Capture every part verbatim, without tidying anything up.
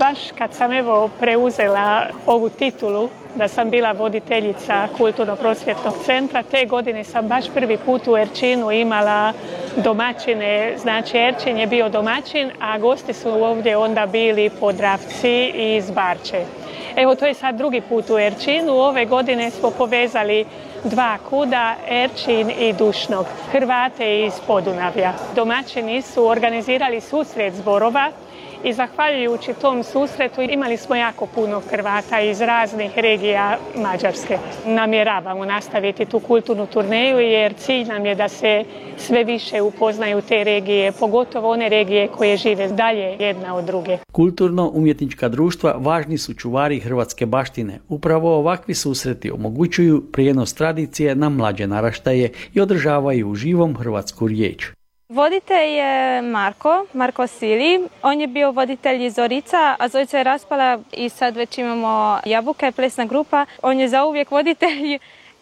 baš kad sam evo preuzela ovu titulu, da sam bila voditeljica Kulturno-prosvjetnog centra, te godine sam baš prvi put u Erčinu imala domaćine, znači Erčin je bio domaćin, a gosti su ovdje onda bili Podravci iz Barče. Evo, to je sad drugi put u Erčinu. Ove godine smo povezali dva kuda, Erčin i Dušnog, Hrvate iz Podunavlja. Domaćini su organizirali susret zborova i zahvaljujući tom susretu imali smo jako puno Hrvata iz raznih regija Mađarske. Namjeravamo nastaviti tu kulturnu turneju jer cilj nam je da se sve više upoznaju te regije, pogotovo one regije koje žive dalje jedna od druge. Kulturno-umjetnička društva važni su čuvari hrvatske baštine. Upravo ovakvi susreti omogućuju prijenos tradicije na mlađe naraštaje i održavaju u živom hrvatsku riječ. Voditelj je Marko, Marko Sili. On je bio voditelj iz Zorica, a Zorica je raspala i sad već imamo Jabuke, plesna grupa. On je zauvijek voditelj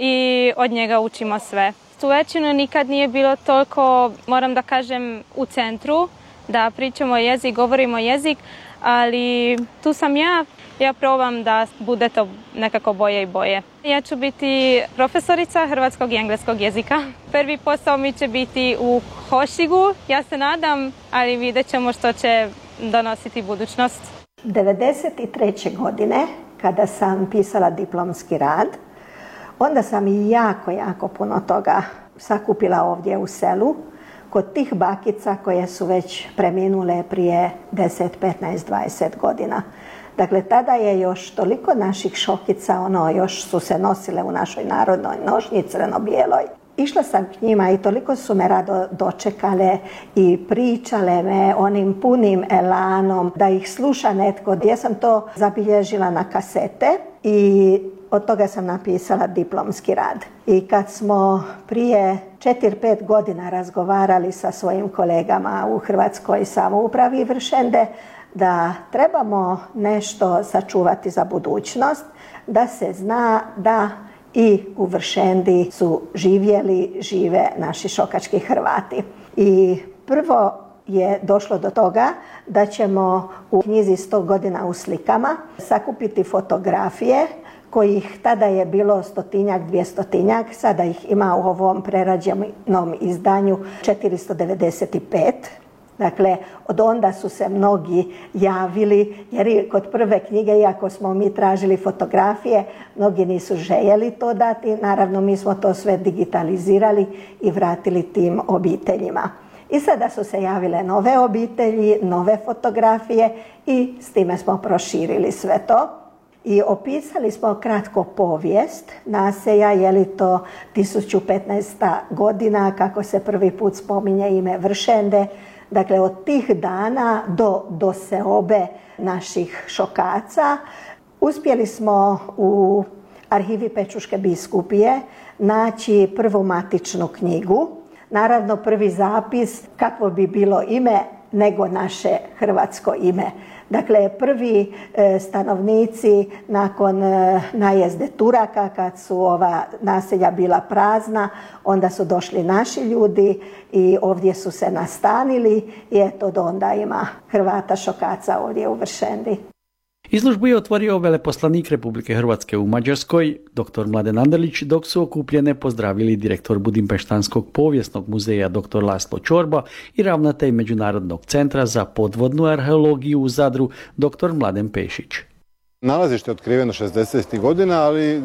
i od njega učimo sve. U Erčinu nikad nije bilo toliko, moram da kažem, u centru, da pričamo jezik, govorimo jezik, ali tu sam ja. Ja probam da bude to nekako boje i boje. Ja ću biti profesorica hrvatskog i engleskog jezika. Prvi posao mi će biti u Hošigu, ja se nadam, ali vidjet ćemo što će donositi budućnost. devedeset treće godine, kada sam pisala diplomski rad, onda sam i jako, jako puno toga sakupila ovdje u selu, kod tih bakica koje su već preminule prije deset, petnaest, dvadeset godina. Dakle, tada je još toliko naših šokica, ono, još su se nosile u našoj narodnoj nošnji, crveno-bijeloj. Išla sam k njima i toliko su me rado dočekale i pričale me onim punim elanom da ih sluša netko. Ja sam to zabilježila na kasete i od toga sam napisala diplomski rad. I kad smo prije četiri pet godina razgovarali sa svojim kolegama u Hrvatskoj samoupravi Vršende, da trebamo nešto sačuvati za budućnost, da se zna da i u Vršendi su živjeli, žive naši šokački Hrvati. I prvo je došlo do toga da ćemo u knjizi sto godina u slikama sakupiti fotografije kojih tada je bilo stotinjak, dvjestotinjak, sada ih ima u ovom prerađenom izdanju četiristo devedeset pet. Dakle, od onda su se mnogi javili, jer kod prve knjige, iako smo mi tražili fotografije, mnogi nisu željeli to dati. Naravno, mi smo to sve digitalizirali i vratili tim obiteljima. I sada su se javile nove obitelji, nove fotografije i s time smo proširili sve to. I opisali smo kratko povijest naselja, je li to tisuću petnaesta godina, kako se prvi put spominje ime Vršende. Dakle, od tih dana do, do seobe naših šokaca uspjeli smo u arhivi Pečuške biskupije naći prvu matičnu knjigu. Naravno, prvi zapis kakvo bi bilo ime nego naše hrvatsko ime. Dakle, prvi e, stanovnici nakon e, najezde Turaka, kad su ova naselja bila prazna, onda su došli naši ljudi i ovdje su se nastanili i eto do onda ima Hrvata šokaca ovdje u Vršendi. Izložbu je otvorio veleposlanik Republike Hrvatske u Mađarskoj, doktor Mladen Andelić, dok su okupljene pozdravili direktor Budimpeštanskog povijesnog muzeja doktor Laslo Čorba i ravnatelj Međunarodnog centra za podvodnu arheologiju u Zadru doktor Mladen Pešić. Nalazište je otkriveno šezdesetih godina, ali e,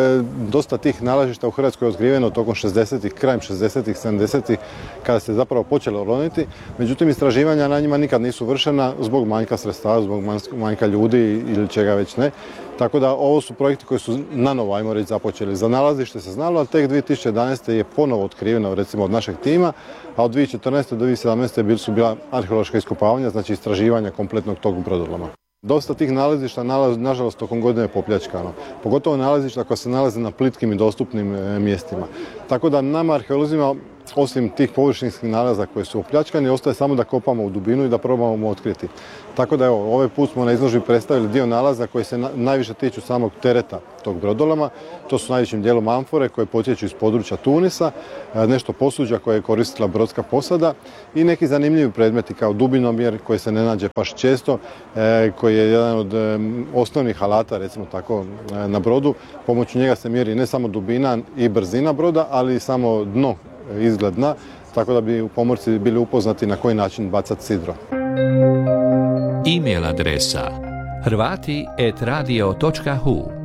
dosta tih nalazišta u Hrvatskoj je otkriveno tokom šezdesetih, krajem šezdesetih, sedamdesetih, kada se zapravo počelo roniti. Međutim, istraživanja na njima nikad nisu vršena zbog manjka sredstava, zbog manjka ljudi ili čega već ne. Tako da ovo su projekti koji su nanovo, ajmo reći, započeli. Za nalazište se znalo, ali tek dvije tisuće jedanaeste. je ponovo otkriveno, recimo, od našeg tima, a od dvije tisuće četrnaeste. do dvije tisuće sedamnaeste. bili su bila arheološka iskopavanja, znači istraživanja kompletnog tog brodoloma. Dosta tih nalazišta, nažalost, tokom godine je popljačkano. Pogotovo nalazišta koja se nalaze na plitkim i dostupnim mjestima. Tako da nama arheolozima osim tih površinskih nalaza koji su opljačkani, ostaje samo da kopamo u dubinu i da probamo otkriti. Tako da evo, ovaj put smo na izložbi predstavili dio nalaza koji se na, najviše tiču samog tereta tog brodoloma. To su najvećim dijelom amfore koje potječu iz područja Tunisa, nešto posuđa koje je koristila brodska posada i neki zanimljivi predmeti kao dubinomjer koji se ne nađe baš često, koji je jedan od osnovnih alata, recimo tako, na brodu. Pomoću njega se mjeri ne samo dubina i brzina broda, ali i samo dno, izgled dna, tako da bi pomorci bili upoznati na koji način bacati sidro. E-mail adresa hrvati et radio točka hu